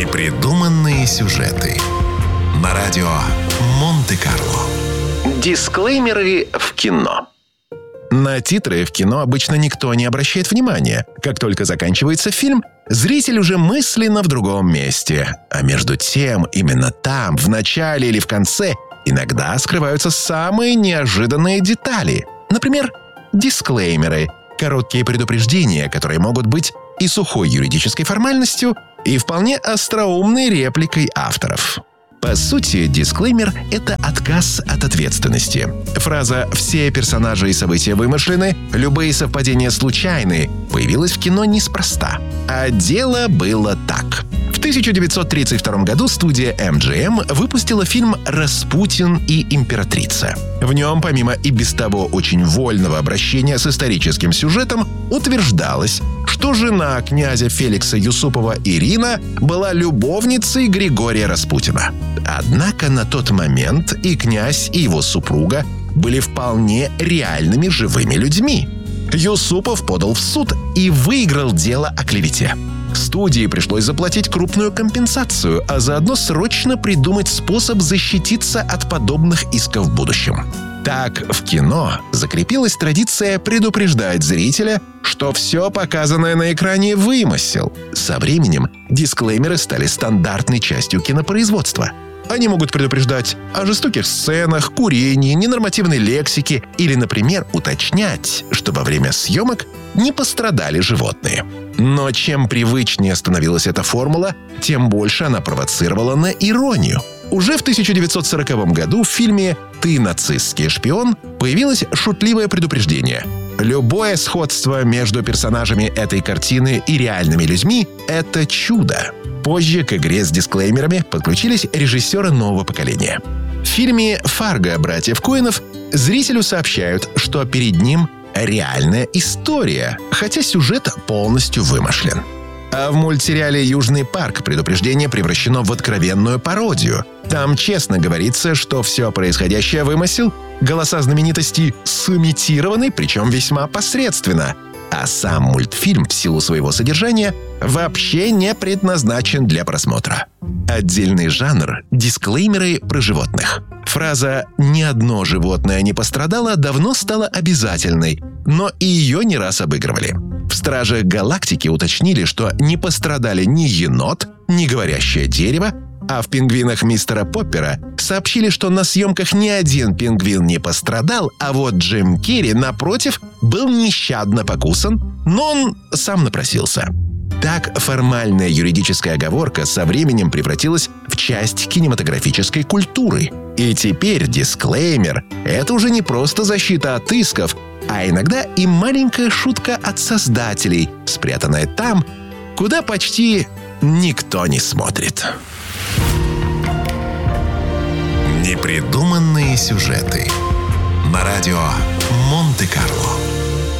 Непридуманные сюжеты на радио Монте-Карло. Дисклеймеры в кино. На титры в кино обычно никто не обращает внимания. Как только заканчивается фильм, зритель уже мысленно в другом месте. А между тем, именно там, в начале или в конце, иногда скрываются самые неожиданные детали. Например, дисклеймеры – короткие предупреждения, которые могут быть и сухой юридической формальностью, и вполне остроумной репликой авторов. По сути, дисклеймер — это отказ от ответственности. Фраза «все персонажи и события вымышлены, любые совпадения случайны» появилась в кино неспроста. А дело было так. В 1932 году студия MGM выпустила фильм «Распутин и императрица». В нем, помимо и без того очень вольного обращения с историческим сюжетом, утверждалось, что жена князя Феликса Юсупова Ирина была любовницей Григория Распутина. Однако на тот момент и князь, и его супруга были вполне реальными живыми людьми. Юсупов подал в суд и выиграл дело о клевете. Студии пришлось заплатить крупную компенсацию, а заодно срочно придумать способ защититься от подобных исков в будущем. Так, в кино закрепилась традиция предупреждать зрителя, что все показанное на экране – вымысел. Со временем дисклеймеры стали стандартной частью кинопроизводства. Они могут предупреждать о жестоких сценах, курении, ненормативной лексике или, например, уточнять, что во время съемок не пострадали животные. Но чем привычнее становилась эта формула, тем больше она провоцировала на иронию. Уже в 1940 году в фильме «Ты нацистский шпион» появилось шутливое предупреждение. Любое сходство между персонажами этой картины и реальными людьми – это чудо. Позже к игре с дисклеймерами подключились режиссеры нового поколения. В фильме «Фарго. Братьев Коэнов» зрителю сообщают, что перед ним реальная история, хотя сюжет полностью вымышлен. А в мультсериале «Южный парк» предупреждение превращено в откровенную пародию. Там честно говорится, что все происходящее вымысел, голоса знаменитостей сымитированы, причем весьма посредственно. А сам мультфильм в силу своего содержания вообще не предназначен для просмотра. Отдельный жанр – дисклеймеры про животных. Фраза «ни одно животное не пострадало» давно стала обязательной, но и ее не раз обыгрывали. В «Стражах Галактики» уточнили, что не пострадали ни енот, ни говорящее дерево, а в «Пингвинах мистера Поппера» сообщили, что на съемках ни один пингвин не пострадал, а вот Джим Керри, напротив, был нещадно покусан, но он сам напросился. Так формальная юридическая оговорка со временем превратилась в часть кинематографической культуры. И теперь дисклеймер – это уже не просто защита от исков, а иногда и маленькая шутка от создателей, спрятанная там, куда почти никто не смотрит. Непридуманные сюжеты на радио Монте-Карло.